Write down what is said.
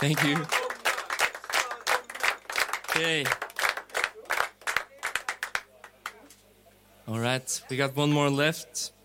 Thank you. Okay. All right, we got one more left.